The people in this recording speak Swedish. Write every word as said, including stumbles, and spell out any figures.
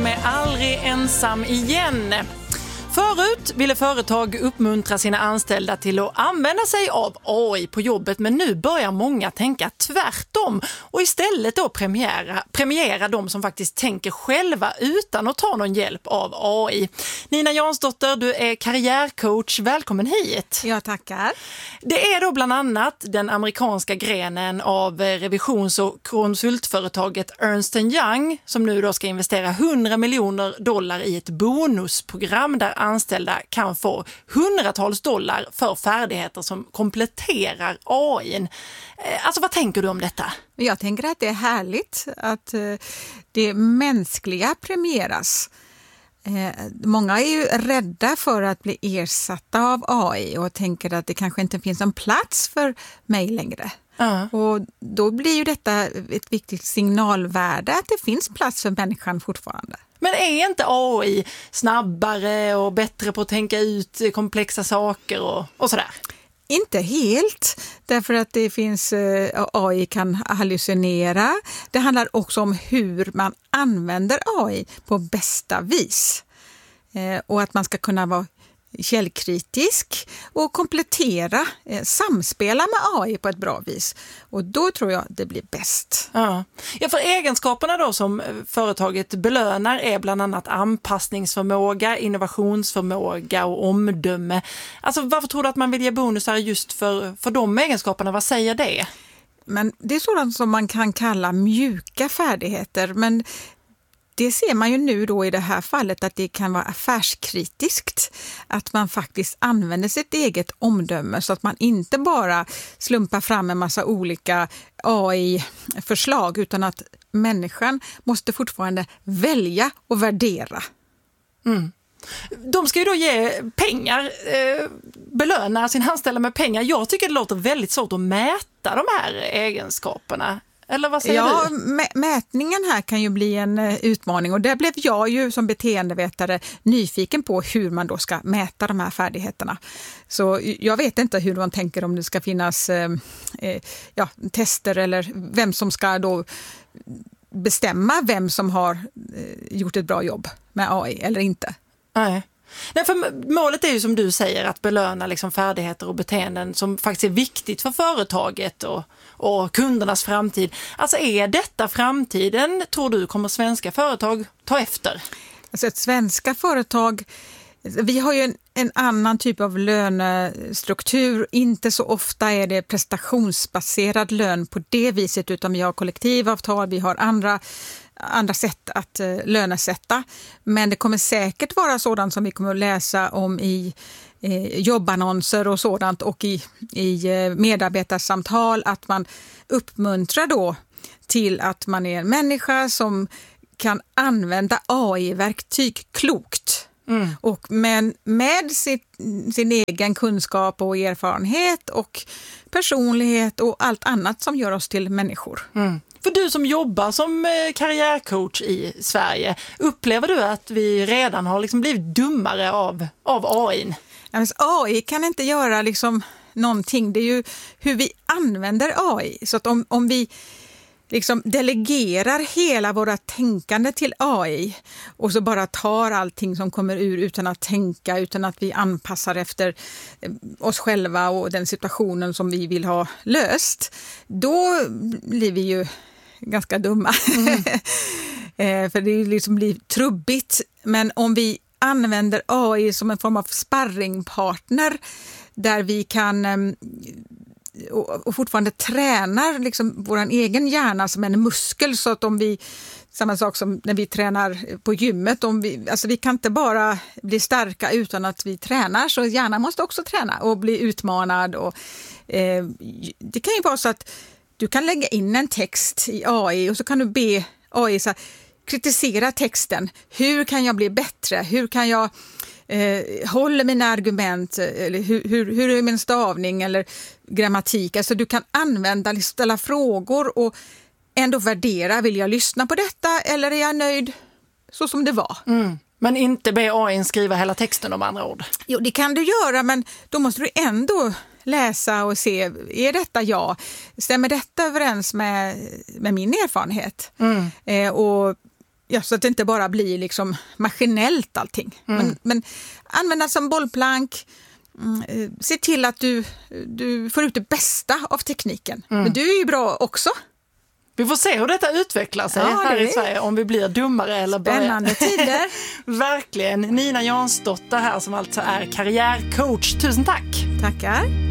med Aldrig ensam igen. Förut ville företag uppmuntra sina anställda till att använda sig av A I på jobbet, men nu börjar många tänka tvärtom och istället då premiera, premiera de som faktiskt tänker själva utan att ta någon hjälp av A I. Nina Jansdotter, du är karriärcoach. Välkommen hit. Jag tackar. Det är då bland annat den amerikanska grenen av revisions- och konsultföretaget Ernst and Young som nu då ska investera hundra miljoner dollar i ett bonusprogram där anställda kan få hundratals dollar för färdigheter som kompletterar A I. Alltså vad tänker du om detta? Jag tänker att det är härligt att det mänskliga premieras. Många är ju rädda för att bli ersatta av A I och tänker att det kanske inte finns en plats för mig längre. Uh. Och då blir ju detta ett viktigt signalvärde att det finns plats för människan fortfarande. Men är inte A I snabbare och bättre på att tänka ut komplexa saker och, och sådär? Inte helt, därför att det finns A I kan hallucinera. Det handlar också om hur man använder A I på bästa vis. Och att man ska kunna vara källkritisk och komplettera, eh, samspela med A I på ett bra vis. Och då tror jag det blir bäst. Ja. Ja, för egenskaperna då som företaget belönar är bland annat anpassningsförmåga, innovationsförmåga och omdöme. Alltså varför tror du att man vill ge bonusar just för, för de egenskaperna? Vad säger det? Men det är sådant som man kan kalla mjuka färdigheter, men det ser man ju nu då i det här fallet att det kan vara affärskritiskt, att man faktiskt använder sitt eget omdöme så att man inte bara slumpar fram en massa olika A I-förslag utan att människan måste fortfarande välja och värdera. Mm. De ska ju då ge pengar, eh, belöna sin anställda med pengar. Jag tycker det låter väldigt svårt att mäta de här egenskaperna. Eller vad säger ja, du? Mä- mätningen här kan ju bli en uh, utmaning och där blev jag ju som beteendevetare nyfiken på hur man då ska mäta de här färdigheterna. Så jag vet inte hur man tänker om det ska finnas uh, uh, ja, tester eller vem som ska då bestämma vem som har uh, gjort ett bra jobb med A I eller inte. Nej. Nej, för målet är ju som du säger att belöna liksom färdigheter och beteenden som faktiskt är viktigt för företaget och, och kundernas framtid. Alltså är detta framtiden, tror du, kommer svenska företag ta efter? Alltså ett svenska företag, vi har ju en, en annan typ av lönestruktur. Inte så ofta är det prestationsbaserad lön på det viset utan vi har kollektivavtal, vi har andra andra sätt att eh, lönesätta. Men det kommer säkert vara sådant som vi kommer att läsa om i eh, jobbannonser och sådant och i, i eh, medarbetarsamtal att man uppmuntrar då till att man är en människa som kan använda A I-verktyg klokt. Mm. Och men med sitt, sin egen kunskap och erfarenhet och personlighet och allt annat som gör oss till människor. Mm. För du som jobbar som karriärcoach i Sverige, upplever du att vi redan har liksom blivit dummare av, av A I? A I kan inte göra liksom någonting, det är ju hur vi använder A I. Så att om, om vi liksom delegerar hela våra tänkande till A I och så bara tar allting som kommer ur utan att tänka, utan att vi anpassar efter oss själva och den situationen som vi vill ha löst, då blir vi ju ganska dumma. Mm. För det liksom blir trubbigt. Men om vi använder A I som en form av sparringpartner där vi kan och fortfarande tränar liksom vår egen hjärna som en muskel, så att om vi, samma sak som när vi tränar på gymmet, om vi, alltså vi kan inte bara bli starka utan att vi tränar, så hjärnan måste också träna och bli utmanad. Och, eh, det kan ju vara så att du kan lägga in en text i A I och så kan du be A I så här, kritisera texten. Hur kan jag bli bättre? Hur kan jag eh, hålla mina argument? Eller hur, hur, hur är min stavning eller grammatik? Alltså du kan använda, ställa frågor och ändå värdera. Vill jag lyssna på detta eller är jag nöjd så som det var? Mm. Men inte be A I skriva hela texten om andra ord. Jo, det kan du göra, men då måste du ändå läsa och se, är detta jag? Stämmer detta överens med, med min erfarenhet? Mm. Eh, och Ja, så att det inte bara blir liksom maskinellt allting. Mm. Men, men använda som bollplank, mm, se till att du, du får ut det bästa av tekniken. Mm. Men du är ju bra också. Vi får se hur detta utvecklar sig ja, här i Sverige, om vi blir dummare eller börjar. Spännande tider. Verkligen. Nina Jansdotter här som alltså är karriärcoach. Tusen tack. Tackar.